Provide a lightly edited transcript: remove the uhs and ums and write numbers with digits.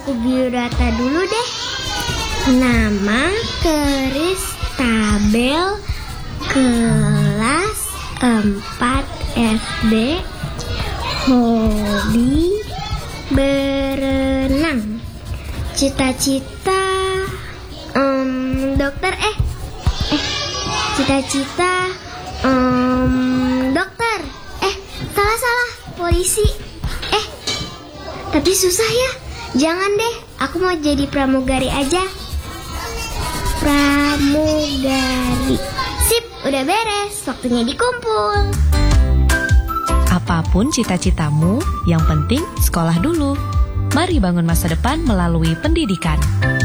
aku biodata dulu deh. Nama Kristabel, kelas 4 SD, hobi berenang, cita-cita dokter cita-cita dokter salah polisi tapi susah ya. Jangan deh, aku mau jadi pramugari aja. Pramugari. Sip, udah beres, waktunya dikumpul. Apapun cita-citamu, yang penting sekolah dulu. Mari bangun masa depan melalui pendidikan.